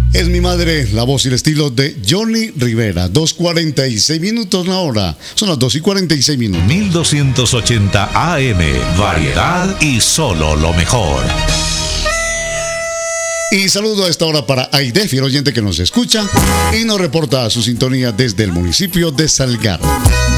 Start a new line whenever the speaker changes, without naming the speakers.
Es mi madre, la voz y el estilo de Johnny Rivera. 2:46 minutos la hora. Son las 2:46 minutos.
1280 AM. Variedad y solo lo mejor.
Y saludo a esta hora para Aide, fiel oyente que nos escucha y nos reporta su sintonía desde el municipio de Salgar.